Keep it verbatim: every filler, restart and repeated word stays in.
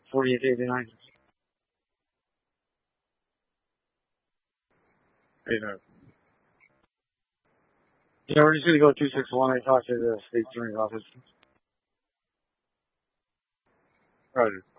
forty-eight eighty-nine. You know, yeah, we're just gonna go two six one. I talked to the state attorney's office. Roger.